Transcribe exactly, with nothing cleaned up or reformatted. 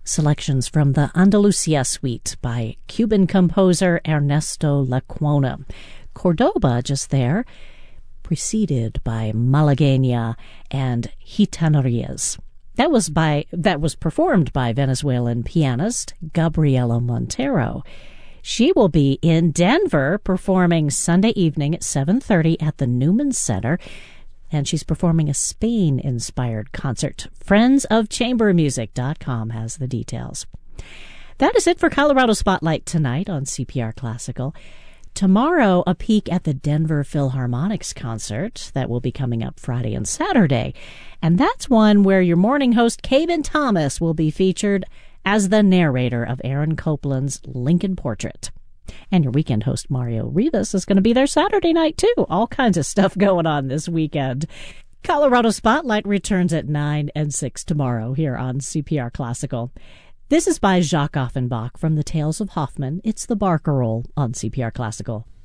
Selections from the Andalusia Suite by Cuban composer Ernesto Lecuona. Cordoba just there, preceded by Malagueña and Gitanerías. That was by that was performed by Venezuelan pianist Gabriela Montero. She will be in Denver performing Sunday evening at seven thirty at the Newman Center, and she's performing a Spain-inspired concert. friends of chamber music dot com has the details. That is it for Colorado Spotlight tonight on C P R Classical. Tomorrow, a peek at the Denver Philharmonic's concert that will be coming up Friday and Saturday. And that's one where your morning host, Cabin Thomas, will be featured as the narrator of Aaron Copland's Lincoln Portrait. And your weekend host, Mario Rivas, is going to be there Saturday night, too. All kinds of stuff going on this weekend. Colorado Spotlight returns at nine and six tomorrow here on C P R Classical. This is by Jacques Offenbach from the Tales of Hoffmann. It's the Barcarolle on C P R Classical.